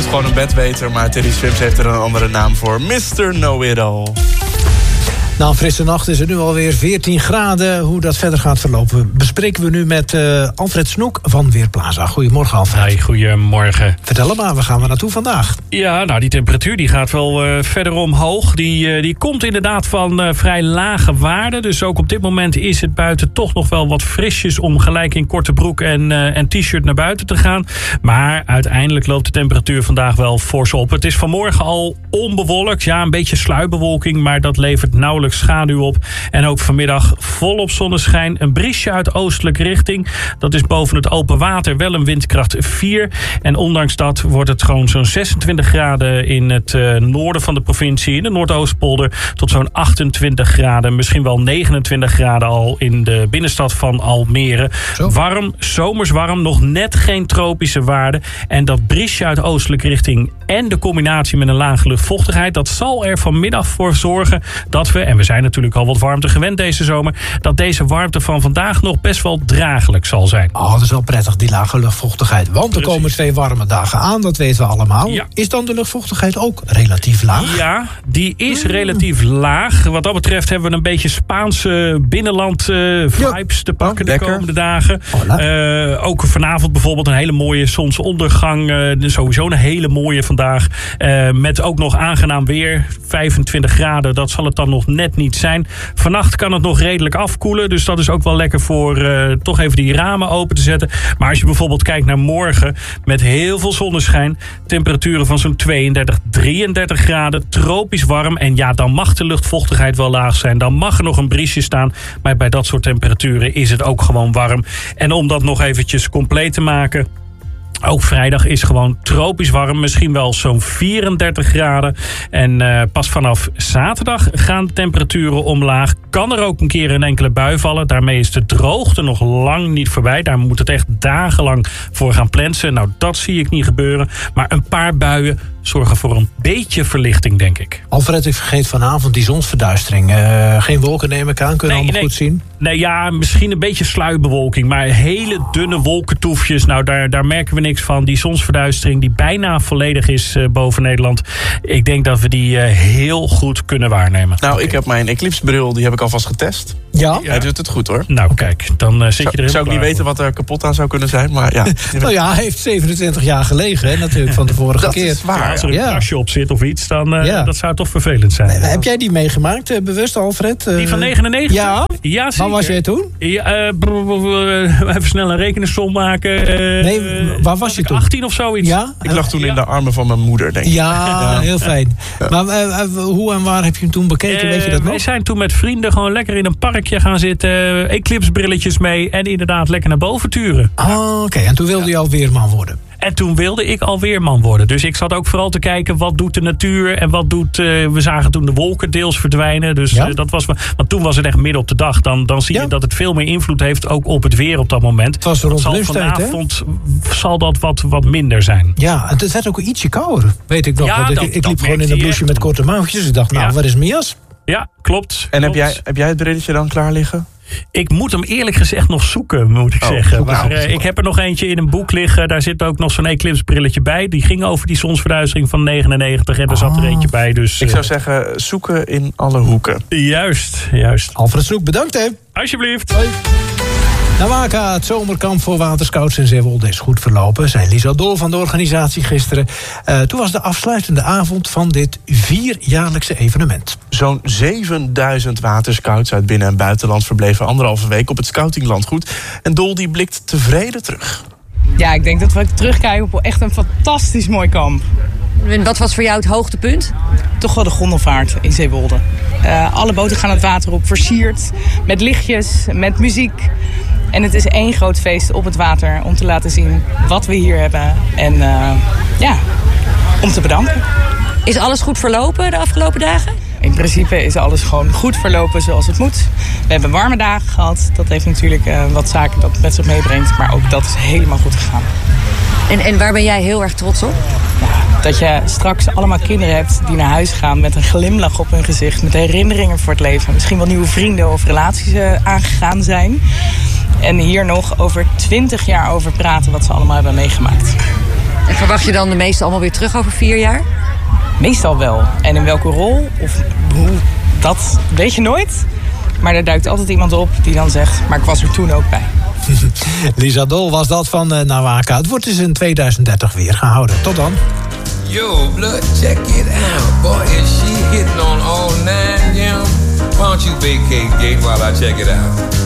het gewoon een bedweter, maar Teddy Swims heeft er een andere naam voor. Mr. Know-It-All. Na een frisse nacht is het nu alweer 14 graden. Hoe dat verder gaat verlopen bespreken we nu met Alfred Snoek van Weerplaza. Goedemorgen, Alfred. Hey, goedemorgen. Vertel maar, waar gaan we naartoe vandaag? Ja, nou die temperatuur die gaat wel verder omhoog. Die komt inderdaad van vrij lage waarden. Dus ook op dit moment is het buiten toch nog wel wat frisjes om gelijk in korte broek en t-shirt naar buiten te gaan. Maar uiteindelijk loopt de temperatuur vandaag wel fors op. Het is vanmorgen al onbewolkt. Ja, een beetje sluierbewolking, maar dat levert nauwelijks schaduw op. En ook vanmiddag volop zonneschijn. Een briesje uit oostelijke richting. Dat is boven het open water wel een windkracht 4. En ondanks dat wordt het gewoon zo'n 26 graden in het noorden van de provincie. In de Noordoostpolder tot zo'n 28 graden. Misschien wel 29 graden al in de binnenstad van Almere. Zo. Warm, zomers warm. Nog net geen tropische waarden. En dat briesje uit oostelijke richting en de combinatie met een lage luchtvochtigheid, dat zal er vanmiddag voor zorgen dat we, en we zijn natuurlijk al wat warmte gewend deze zomer, dat deze warmte van vandaag nog best wel draaglijk zal zijn. Oh, dat is wel prettig, die lage luchtvochtigheid. Want er komen 2 warme dagen aan, dat weten we allemaal. Ja. Is dan de luchtvochtigheid ook relatief laag? Ja, die is relatief laag. Wat dat betreft hebben we een beetje Spaanse binnenland vibes te pakken de komende dagen. Ook vanavond bijvoorbeeld een hele mooie zonsondergang. Sowieso een hele mooie vandaag. Met ook nog aangenaam weer. 25 graden, dat zal het dan nog net niet zijn. Vannacht kan het nog redelijk afkoelen. Dus dat is ook wel lekker voor toch even die ramen open te zetten. Maar als je bijvoorbeeld kijkt naar morgen met heel veel zonneschijn. Temperaturen van zo'n 32, 33 graden. Tropisch warm. En ja, dan mag de luchtvochtigheid wel laag zijn. Dan mag er nog een briesje staan. Maar bij dat soort temperaturen is het ook gewoon warm. En om dat nog eventjes compleet te maken, ook vrijdag is gewoon tropisch warm. Misschien wel zo'n 34 graden. En pas vanaf zaterdag gaan de temperaturen omlaag. Kan er ook een keer een enkele bui vallen. Daarmee is de droogte nog lang niet voorbij. Daar moet het echt dagenlang voor gaan plensen. Nou, dat zie ik niet gebeuren. Maar een paar buien zorgen voor een beetje verlichting, denk ik. Alfred, ik vergeet vanavond die zonsverduistering. Geen wolken neem ik aan, kunnen we allemaal goed zien? Nee, ja, misschien een beetje sluierbewolking. Maar hele dunne wolkentoefjes, nou daar merken we niks van. Die zonsverduistering die bijna volledig is boven Nederland. Ik denk dat we die heel goed kunnen waarnemen. Nou, ik heb mijn eclipsebril, die heb ik alvast getest. Ja? Hij doet het goed, hoor. Nou, kijk, dan zit je erin. Zou ik niet weten wat er kapot aan zou kunnen zijn, maar ja. Nou ja, hij heeft 27 jaar gelegen, hè, natuurlijk, van de vorige keer. Dat is waar. Als er een krasje op zit of iets, dan dat zou toch vervelend zijn. Heb jij die meegemaakt, bewust, Alfred? Die van 99? Ja. Ja, zeker. Waar was jij toen? Ja, even snel een rekensom maken. Waar was je toen? 18 of zoiets. Ja? Ik lag toen in de armen van mijn moeder, denk ik. Ja, heel fijn. Ja. Maar hoe en waar heb je hem toen bekeken? Weet je dat nog? Wij zijn toen met vrienden gewoon lekker in een parkje gaan zitten. Eclipsebrilletjes mee en inderdaad lekker naar boven turen. Oh, oké. En toen wilde je al weerman worden? En toen wilde ik al weerman worden. Dus ik zat ook vooral te kijken, wat doet de natuur en wat doet... we zagen toen de wolken deels verdwijnen. Dus dat was... Want toen was het echt midden op de dag. Dan zie je dat het veel meer invloed heeft, ook op het weer op dat moment. Het was rond lunchtijd, vanavond zal dat wat minder zijn. Ja, en het werd ook ietsje kouder, weet ik nog. Ja, want ik liep gewoon in een blouseje met korte mouwtjes. Ik dacht, waar is mijn jas? Ja, klopt. En heb jij het brilletje dan klaar liggen? Ik moet hem eerlijk gezegd nog zoeken, moet ik zeggen. Maar ik heb er nog eentje in een boek liggen. Daar zit ook nog zo'n eclipsebrilletje bij. Die ging over die zonsverduistering van 99. En er zat er eentje bij. Dus, ik zou zeggen, zoeken in alle hoeken. Juist. Alfred Snoek, bedankt hè. Alsjeblieft. Hoi. Nawaka, het zomerkamp voor waterscouts in Zeewolde is goed verlopen. Zei Lisa Dol van de organisatie gisteren. Toen was de afsluitende avond van dit 4-jaarlijkse evenement. Zo'n 7000 waterscouts uit binnen- en buitenland verbleven 1,5 week op het scoutinglandgoed. En Dol die blikt tevreden terug. Ja, ik denk dat we terugkijken op echt een fantastisch mooi kamp. En wat was voor jou het hoogtepunt? Toch wel de gondelvaart in Zeewolde. Alle boten gaan het water op, versierd, met lichtjes, met muziek. En het is één groot feest op het water om te laten zien wat we hier hebben. En om te bedanken. Is alles goed verlopen de afgelopen dagen? In principe is alles gewoon goed verlopen zoals het moet. We hebben warme dagen gehad. Dat heeft natuurlijk wat zaken dat met zich meebrengt. Maar ook dat is helemaal goed gegaan. En waar ben jij heel erg trots op? Ja, dat je straks allemaal kinderen hebt die naar huis gaan met een glimlach op hun gezicht. Met herinneringen voor het leven. Misschien wel nieuwe vrienden of relaties aangegaan zijn. En hier nog over 20 jaar over praten wat ze allemaal hebben meegemaakt. En Verwacht je dan de meeste allemaal weer terug over 4 jaar? Meestal wel. En in welke rol of hoe, dat weet je nooit. Maar er duikt altijd iemand op die dan zegt, maar ik was er toen ook bij. Lisa Dol was dat van Nawaka. Het wordt dus in 2030 weer gehouden. Tot dan. Yo, blood, check it out. Boy, is she hitting on all 9, Jim? Why don't you vacate gate while I check it out?